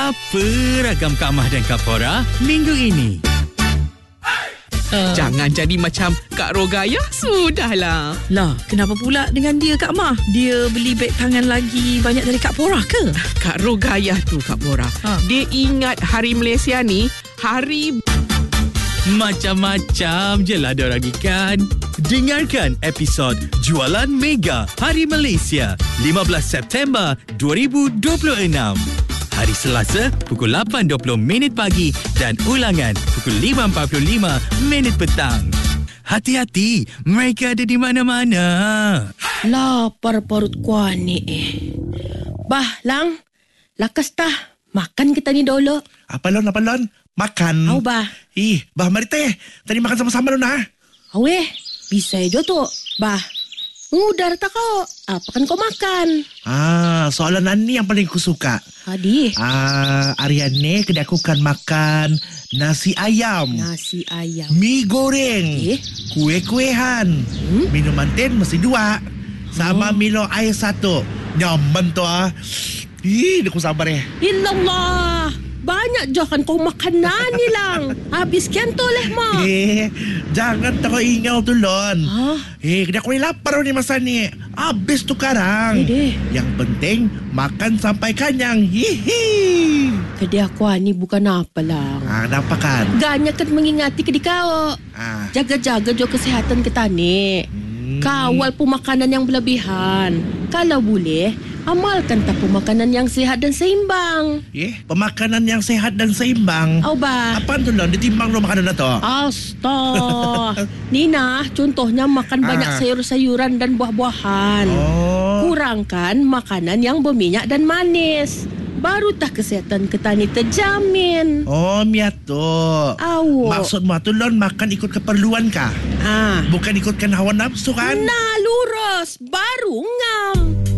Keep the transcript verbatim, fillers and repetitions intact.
Apa ragam Kak Mah dan Kak Pora minggu ini? Uh. Jangan jadi macam Kak Rogaya. Sudahlah. Lah, kenapa pula dengan dia Kak Mah? Dia beli beg tangan lagi banyak dari Kak Pora ke? Kak Rogaya tu Kak Pora. Ha. Dia ingat Hari Malaysia ni hari... Macam-macam je lah diorang ikan. Dengarkan episod Jualan Mega Hari Malaysia lima belas September dua ribu dua puluh enam. Hari Selasa pukul lapan dua puluh minit pagi dan ulangan pukul lima empat puluh lima minit petang. Hati-hati, mereka ada di mana-mana. Lapar perut kuah ni eh. Bah, Lang. Lakas tah. Makan kita ni dulu. Apa Lon, apa Lon? Makan. Au bah. Ih, bah mari teh. Tadi makan sama-sama Lon ah. Awe, bisa je tu. Bah. Mudar tak kau? Apa kan kau makan? Ah, soalan ni yang paling aku suka. Hadi. Ah, harian ni kedai aku kan makan nasi ayam. Nasi ayam. Mi goreng. Eh? Kue-kuehan. Hmm? Minuman ten mesti dua. Sama oh. Milo air satu. Nyaman tu ah. Ih, aku sabar eh. Illallah. Banyak je kan kau makanan ni Lang. Habis kian tu leh mak. Eh, jangan tak kau ingau tu Lon. Huh? Eh, kena aku lapar ni masa ni. Habis tu karang. Eh, Yang penting makan sampai kenyang. Hihi. Kedai aku ni bukan apa Lang. Ah, kenapa kan? Ganya kan mengingati kedai kau. Ah. Jaga-jaga jo kesihatan kita ni. Hmm. Kawal pun makanan yang berlebihan. Kalau boleh, amalkan tapu makanan yang sehat dan seimbang. Eh, pemakanan yang sehat dan seimbang. Au bah. Apaan tu Lon? Ditimbang lo makanan na to? Astag. Nina, contohnya makan Ah. banyak sayur-sayuran dan buah-buahan. Oh. Kurangkan makanan yang berminyak dan manis. Baru tak kesihatan kita ni terjamin. Oh, miat tu. Awak. Maksudmu tu Lon makan ikut keperluan kah? Ah. Bukan ikutkan hawa nafsu kan? Nah, lurus. Baru ngam.